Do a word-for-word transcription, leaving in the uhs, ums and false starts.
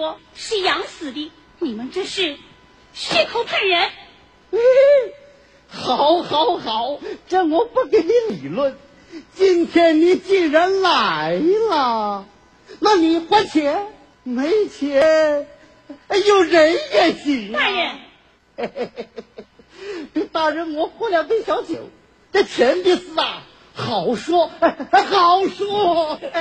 说是养死的，你们这是血口喷人。 嗯，好好好，这我不跟你理论。今天你既然来了，那你还钱？没钱，有人也行啊。 大人， 嘿嘿嘿嘿，大人，我喝两杯小酒，这钱的事啊，好说，好说。